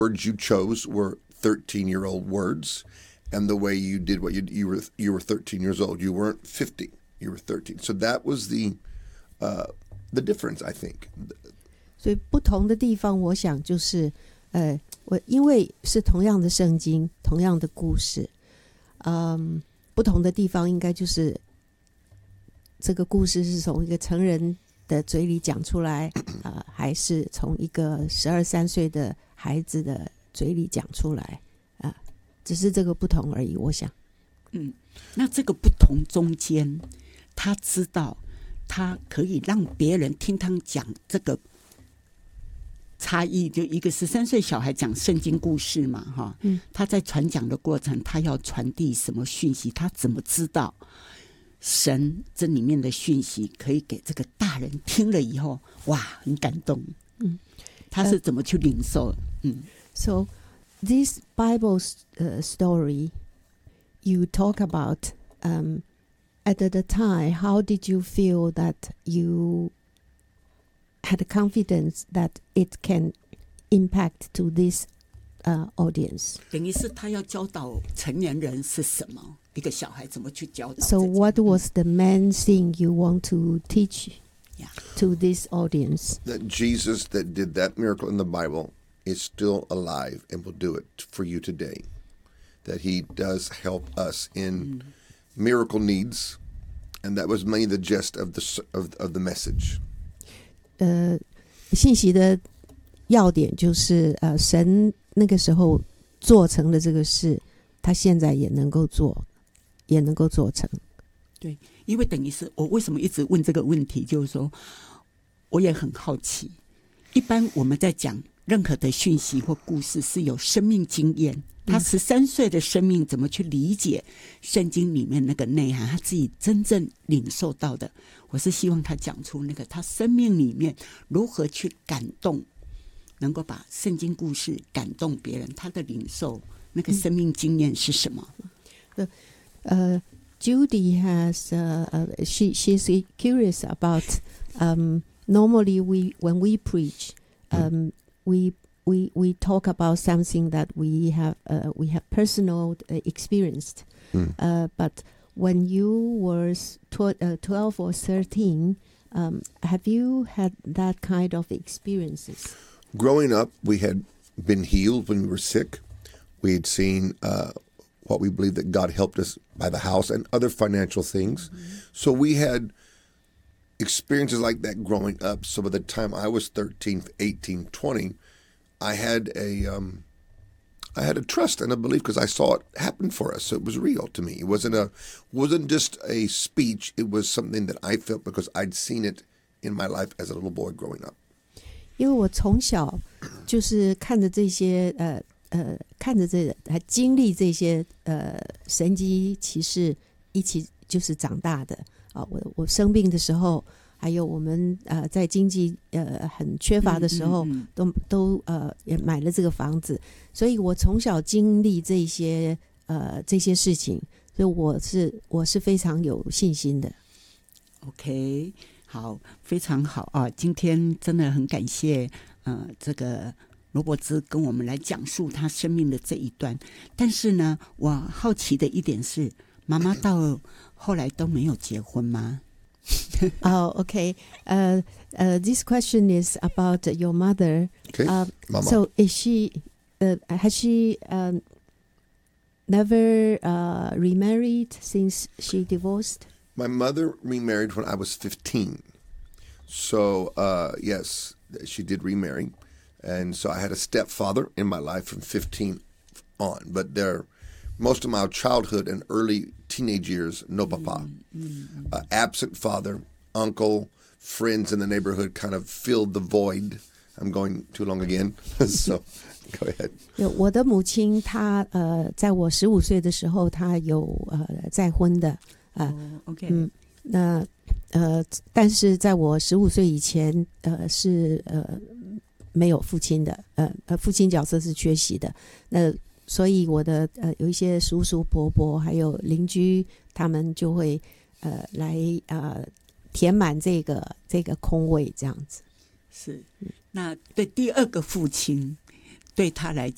words you chose were 13-year-old words, and the way you did what you were 13 years old. You weren't 50. You were 13. So that was the difference, I think. 所以不同的地方，我想就是我因为是同样的圣经，同样的故事，不同的地方应该就是这个故事是从一个成人的嘴里讲出来，还是从一个12、13岁的孩子的嘴里讲出来，只是这个不同而已，我想。 那这个不同中间，他知道他可以让别人听他讲这个差异，就一个13岁小孩讲圣经故事嘛，哈，他在传讲的过程，他要传递什么讯息？他怎么知道神这里面的讯息可以给这个大人听了以后，哇，很感动。他是怎么去领受 ？So this Bible story you talk about at the time, how did you feel that you had confidence that it can impact to this audience? 等于是他要教导成年人是什么，一个小孩怎么去教导。 So what was the main thing you want to teach to this audience? That Jesus that did that miracle in the Bible is still alive and will do it for you today. That he does help us in miracle needs, and that was mainly the gist of the message. 信息的要点就是神那个时候做成了这个事，他现在也能够做，也能够做成。 对，因为等于是我为什么一直问这个问题，就是说我也很好奇，一般我们在讲任何的讯息或故事是有生命经验，他13岁的生命怎么去理解圣经里面那个内涵，他自己真正领受到的，我是希望他讲出那个他生命里面如何去感动，能够把圣经故事感动别人，他的领受那个生命经验是什么 ？Judy has she's curious about normally when we preach we talk about something that we have personal experienced, but when you were 12 or 13, have you had that kind of experiences? Growing up, we had been healed when we were sick. We had seen what we believe that God helped us by the house and other financial things. So we had experiences like that growing up. So by the time I was 13, 18, 20, I had a trust and a belief because I saw it happen for us. So it was real to me. It wasn't just a speech. It was something that I felt because I'd seen it in my life as a little boy growing up. 因为我从小就是看着这些还经历这些神迹奇事一起就是长大的啊。我生病的时候，还有我们在经济很缺乏的时候，都也买了这个房子，所以我从小经历这些事情，所以我是非常有信心的。 OK， 好，非常好啊！今天真的很感谢这个罗伯兹跟我们来讲述他生命的这一段。但是呢，我好奇的一点是，妈妈到后来都没有结婚吗 ？Okay. This question is about your mother. Okay, Mama. So is she has she never remarried since she divorced? My mother remarried when I was 15. So, yes, she did remarry. And so I had a stepfather in my life from 15 on. But most of my childhood and early teenage years, no papa. Absent father, uncle, friends in the neighborhood kind of filled the void. I'm going too long again. So, go ahead. 我的母亲她在我15岁的时候，她有再婚的。 OK， 那但是在我15岁以前，是没有父亲的，父亲角色是缺席的。那所以我的有一些叔叔伯伯还有邻居，他们就会来填满这个空位，这样子。 是。那对第二个父亲，对他来